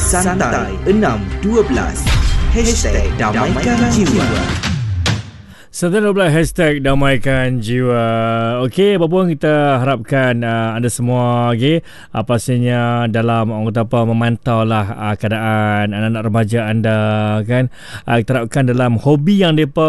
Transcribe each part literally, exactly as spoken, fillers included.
Santai enam dua belas Hashtag Damaikan Jiwa. Santai dua belas Hashtag Damaikan Jiwa. Okey, apa pun kita harapkan uh, anda semua okay, uh, pastinya dalam orang kata apa, memantau lah uh, keadaan anak-anak remaja anda kan. Uh, kita harapkan dalam hobi yang mereka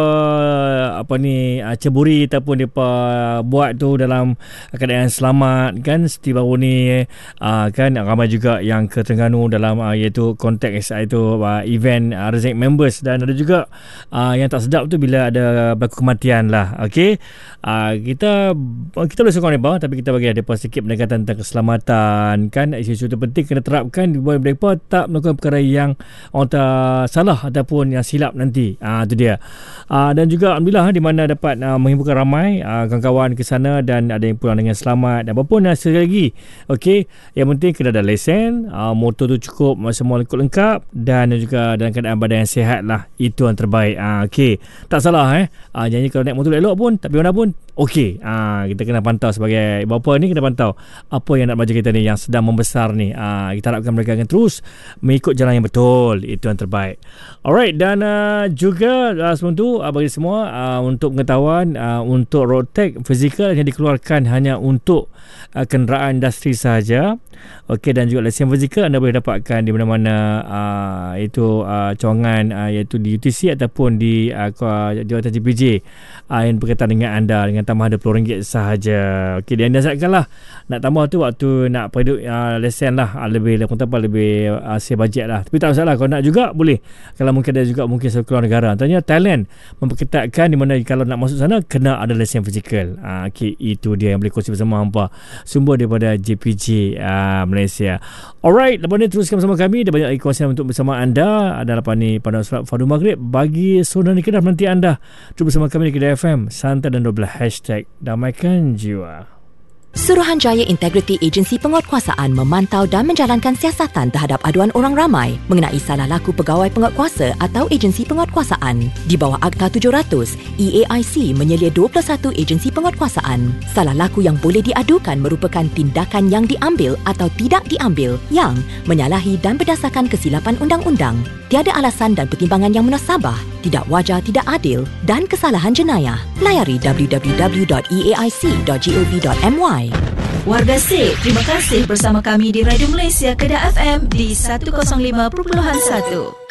apa ni uh, ceburi ataupun mereka buat tu dalam keadaan selamat kan. Seperti baru ni uh, kan ramai juga yang ke Terengganu dalam uh, iaitu konteks uh, itu uh, event uh, Rezek members, dan ada juga uh, yang tak sedap tu bila ada berlaku kematian lah. Okey, uh, kita kita boleh sokong mereka, tapi kita bagi mereka sedikit pendekatan tentang keselamatan kan. Isu-isu terpenting kena terapkan supaya mereka tak melakukan perkara yang orang tak salah ataupun yang silap nanti. Ah uh, tu dia. Uh, dan juga alhamdulillah di mana dapat uh, menghiburkan ramai uh, kawan-kawan ke sana dan ada yang pulang dengan selamat. Dan apapun uh, sekali lagi, okey, yang penting kena ada lesen, uh, motor tu cukup semua lengkap dan juga dalam keadaan badan yang sihat lah. Itu yang terbaik. Ah uh, okey, tak salah eh. Uh, janji kalau naik motor elok pun, tapi mana pun okey. Uh, kita kena pantau sebagai bapa ni, kena pantau apa yang nak remaja kita ni yang sedang membesar ni. Uh, kita harapkan mereka akan terus mengikut jalan yang betul. Itu yang terbaik. Alright, dan uh, juga uh, sebelum tu uh, bagi semua uh, untuk pengetahuan, uh, untuk road tag fizikal yang dikeluarkan hanya untuk uh, kenderaan industri sahaja. Okey, dan juga lesen fizikal anda boleh dapatkan di mana-mana uh, itu uh, cawangan uh, iaitu di U T C ataupun di uh, jawatan J P J uh, yang berkaitan dengan anda dengan tambahan dua puluh ringgit sahaja. Okey, dan anda siapkan lah nak tambah tu waktu nak pergi uh, lesen lah uh, lebih lebih apa lebih uh, save budget lah. Tapi tak masalah, kalau nak juga boleh. Kalau mungkin ada juga mungkin satu keluar negara. Tanya Thailand memperketatkan di mana kalau nak masuk sana kena ada lesen fizikal. Uh, Okey, itu dia yang boleh kongsi bersama hampa. Sumber daripada J P J uh, Malaysia. Alright, lepas ni teruskan bersama kami. Ada banyak kongsian untuk bersama anda. Ada lepas ni pada solat Fardu Maghrib bagi saudara ni Kedah nanti anda. Terus bersama kami di Kedah F M Santai dan dua belas Hashtag Damaikan Jiwa. Suruhanjaya Integriti Agensi Penguatkuasaan memantau dan menjalankan siasatan terhadap aduan orang ramai mengenai salah laku pegawai penguatkuasa atau agensi penguatkuasaan. Di bawah Akta tujuh ratus, E A I C menyelia dua puluh satu agensi penguatkuasaan. Salah laku yang boleh diadukan merupakan tindakan yang diambil atau tidak diambil yang menyalahi dan berdasarkan kesilapan undang-undang, tiada alasan dan pertimbangan yang munasabah, tidak wajar, tidak adil dan kesalahan jenayah. Layari w w w dot e a i c dot gov dot m y. Warga Sik, terima kasih bersama kami di Radio Malaysia Kedah F M di seratus lima perpuluhan satu.